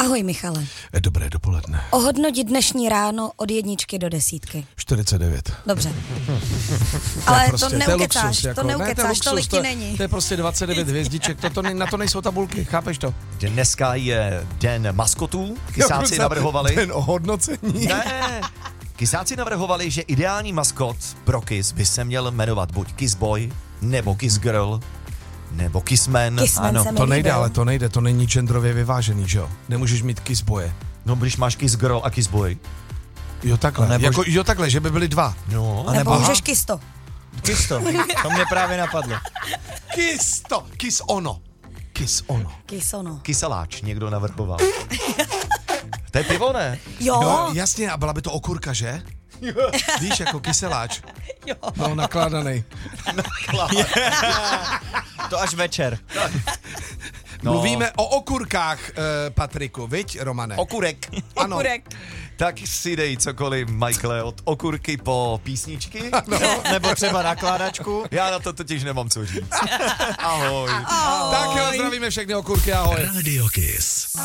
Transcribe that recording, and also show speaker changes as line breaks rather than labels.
Ahoj, Michale.
Dobré dopoledne.
Ohodnotit dnešní ráno od 1 do 10.
49.
Dobře. Ale
prostě,
to neukecáš,
luxus, jako,
to neukecáš, tolik ti není.
To je prostě 29 hvězdiček, na to nejsou tabulky, chápeš to?
Dneska je den maskotů, kysáci navrhovali...
Den ohodnocení.
Ne, kysáci navrhovali, že ideální maskot pro Kiss by se měl jmenovat buď Kiss Boy, nebo Kiss Girl, nebo Kissman.
Kissman se mi
To nejde,
líbil.
ale to nejde, to není genderově vyvážený, že jo? Nemůžeš mít Kiss Boye.
No, když máš Kiss Girl a Kiss Boy.
Jo takhle,
Nebo-
jako, jo takhle, že by byly dva.
No,
Nebo můžeš kisto.
Kisto, to mě právě napadlo.
Kiss to, Kiss ono. Kiss ono.
Kisono.
kyseláč někdo navrhoval. To je pivo, ne?
Jo.
No, jasně, a byla by to okurka, že? Víš, jako kyseláč.
Jo.
No, nakládaný.
To až večer.
No.
Mluvíme o okurkách, Patriku, viď, Romane?
Okurek.
Ano.
Okurek.
Tak si dej cokoliv, Michaele, od okurky po písničky.
Nebo třeba nakládačku.
Já na to totiž nemám co říct. Ahoj.
Tak jo, zdravíme všechny okurky, ahoj.
Radio Kiss.